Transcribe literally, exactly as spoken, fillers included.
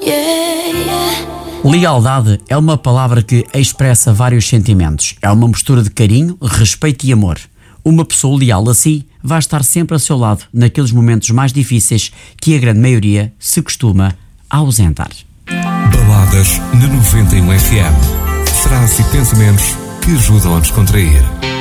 Yeah, yeah. Lealdade é uma palavra que expressa vários sentimentos. É uma mistura de carinho, respeito e amor. Uma pessoa leal a si vai estar sempre ao seu lado naqueles momentos mais difíceis que a grande maioria se costuma ausentar. Baladas na noventa e um F M. Frases e pensamentos que ajudam a descontrair.